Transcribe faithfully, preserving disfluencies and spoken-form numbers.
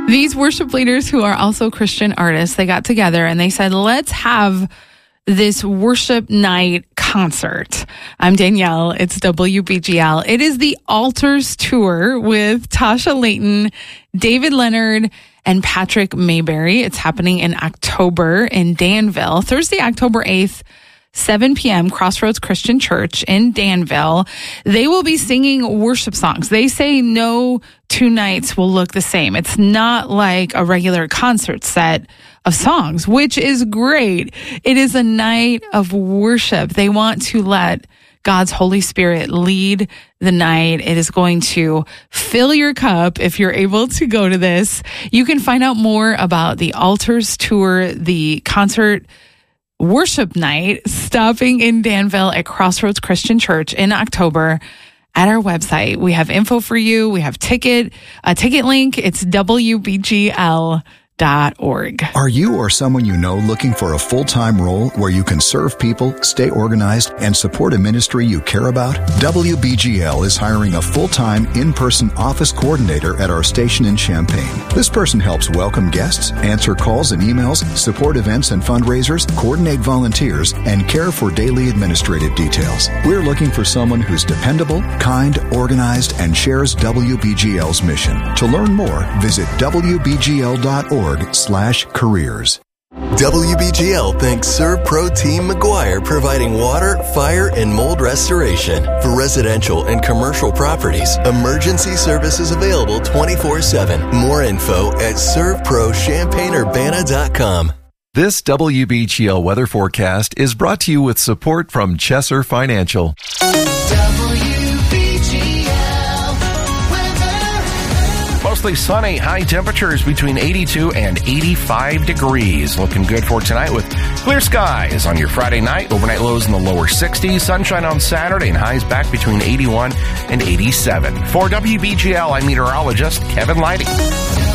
These worship leaders who are also Christian artists, they got together and they said, let's have this worship night concert. I'm Danielle. It's W B G L. It is the Altars Tour with Tasha Layton, David Leonard, and Patrick Mayberry. It's happening in October in Danville, Thursday, October eighth, seven p.m., Crossroads Christian Church in Danville. They will be singing worship songs. They say no two nights will look the same. It's not like a regular concert set of songs, which is great. It is a night of worship. They want to let God's Holy Spirit lead the night. It is going to fill your cup if you're able to go to this. You can find out more about the Altars Tour, the concert worship night stopping in Danville at Crossroads Christian Church in October at our website. We have info for you. We have ticket, a ticket link. It's W B G L dot org. Are you or someone you know looking for a full-time role where you can serve people, stay organized, and support a ministry you care about? W B G L is hiring a full-time, in-person office coordinator at our station in Champaign. This person helps welcome guests, answer calls and emails, support events and fundraisers, coordinate volunteers, and care for daily administrative details. We're looking for someone who's dependable, kind, organized, and shares W B G L's mission. To learn more, visit W B G L dot org slash careers. W B G L thanks ServPro Team McGuire, providing water, fire, and mold restoration. For residential and commercial properties, emergency services available twenty-four seven. More info at serve pro champaign urbana dot com. This W B G L weather forecast is brought to you with support from Chesser Financial. Mostly sunny, high temperatures between eighty-two and eighty-five degrees. Looking good for tonight with clear skies on your Friday night. Overnight lows in the lower sixties. Sunshine on Saturday and highs back between eighty-one and eighty-seven. For W B G L, I'm meteorologist Kevin Lighting.